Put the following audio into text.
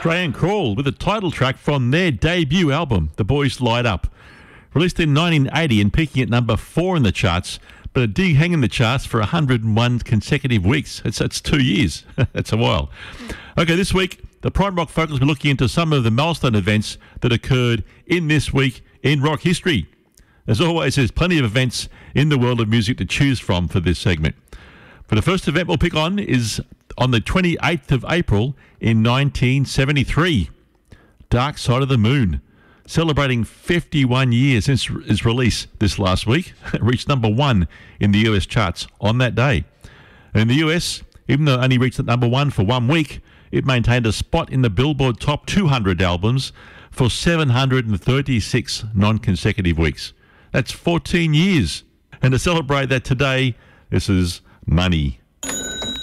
Australian Crawl with a title track from their debut album, The Boys Light Up. Released in 1980 and peaking at number 4 in the charts, but it did hang in the charts for 101 consecutive weeks. That's 2 years. That's a while. Okay, this week, the Prime Rock Focus will be looking into some of the milestone events that occurred in this week in rock history. As always, there's plenty of events in the world of music to choose from for this segment. But the first event we'll pick on is on the 28th of April in 1973. Dark Side of the Moon, celebrating 51 years since its release this last week. It reached number 1 in the US charts on that day. And in the US, even though it only reached at number 1 for 1 week, it maintained a spot in the Billboard Top 200 albums for 736 non-consecutive weeks. That's 14 years. And to celebrate that today, this is Money.